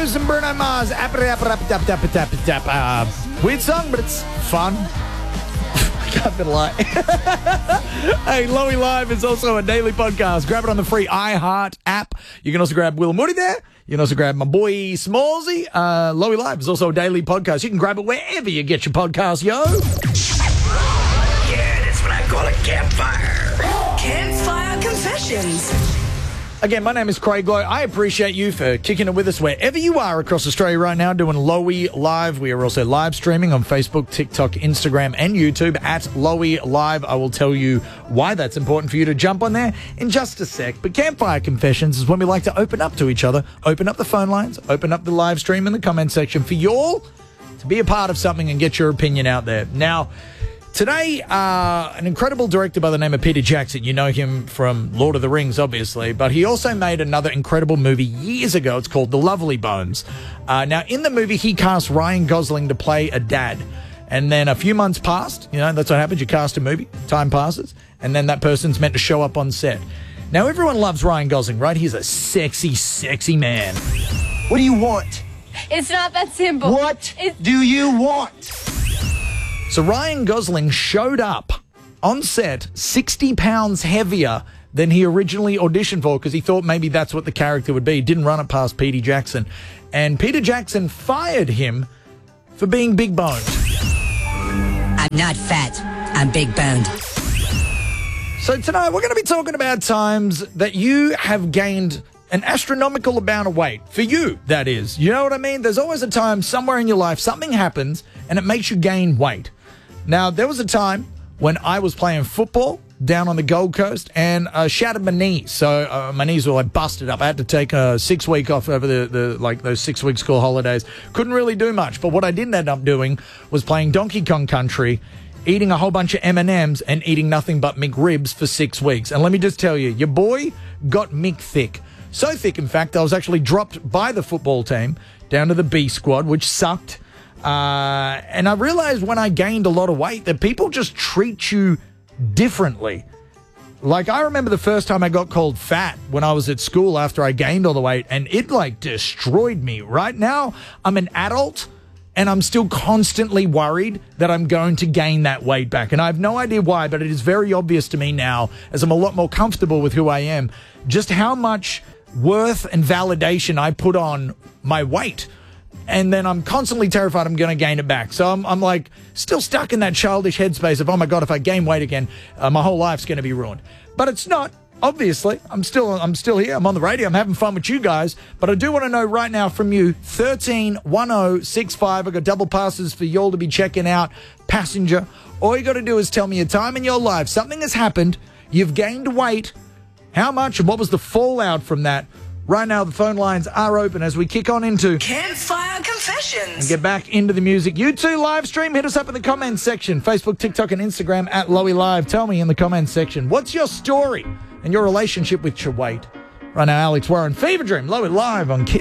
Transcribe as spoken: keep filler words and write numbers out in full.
Muse and Bruno Mars. Uh, weird song, but it's fun. I can't be lie. Hey, Lowy Live is also a daily podcast. Grab it on the free iHeart app. You can also grab Will and Woody there. You can also grab my boy Smallsy. Uh, Lowy Live is also a daily podcast. You can grab it wherever you get your podcast, yo. Yeah, that's what I call a campfire. Campfire Confessions. Again, my name is Craig Lowe. I appreciate you for kicking it with us wherever you are across Australia right now doing Lowy Live. We are also live streaming on Facebook, TikTok, Instagram, and YouTube at Lowy Live. I will tell you why that's important for you to jump on there in just a sec. But Campfire Confessions is when we like to open up to each other, open up the phone lines, open up the live stream in the comment section for you all to be a part of something and get your opinion out there. Now, today, uh, an incredible director by the name of Peter Jackson. You know him from Lord of the Rings, obviously, but he also made another incredible movie years ago. It's called The Lovely Bones. Uh, now, in the movie, he cast Ryan Gosling to play a dad. And then a few months passed. You know, that's what happens. You cast a movie, time passes, and then that person's meant to show up on set. Now, everyone loves Ryan Gosling, right? He's a sexy, sexy man. What do you want? It's not that simple. What It's- do you want? So Ryan Gosling showed up on set sixty pounds heavier than he originally auditioned for because he thought maybe that's what the character would be. He didn't run it past Peter Jackson. And Peter Jackson fired him for being big boned. I'm not fat. I'm big boned. So tonight we're going to be talking about times that you have gained an astronomical amount of weight. For you, that is. You know what I mean? There's always a time somewhere in your life something happens and it makes you gain weight. Now, there was a time when I was playing football down on the Gold Coast and uh, shattered my knees. So uh, my knees were like busted up. I had to take a six week off over the, the like those six week school holidays. Couldn't really do much. But what I did end up doing was playing Donkey Kong Country, eating a whole bunch of M and M's and eating nothing but McRibs for six weeks. And let me just tell you, your boy got Mick thick. So thick, in fact, I was actually dropped by the football team down to the B squad, which sucked. Uh, and I realized when I gained a lot of weight that people just treat you differently. Like, I remember the first time I got called fat when I was at school after I gained all the weight, and it, like, destroyed me. Right now, I'm an adult, and I'm still constantly worried that I'm going to gain that weight back. And I have no idea why, but it is very obvious to me now, as I'm a lot more comfortable with who I am, just how much worth and validation I put on my weight. And then I'm constantly terrified I'm going to gain it back. So I'm, I'm like still stuck in that childish headspace of, oh my God, if I gain weight again, uh, my whole life's going to be ruined. But it's not. Obviously, I'm still I'm still here. I'm on the radio. I'm having fun with you guys. But I do want to know right now from you, thirteen one oh six five. I've got double passes for you all to be checking out. Passenger. All you got to do is tell me a time in your life. Something has happened. You've gained weight. How much and what was the fallout from that? Right now, the phone lines are open as we kick on into Campfire Confessions. and get back into the music. You too, live stream. Hit us up in the comments section. Facebook, TikTok, and Instagram at Lowy Live. Tell me in the comments section, what's your story and your relationship with your weight? Right now, Alex Warren, Fever Dream, Lowy Live on Kiss.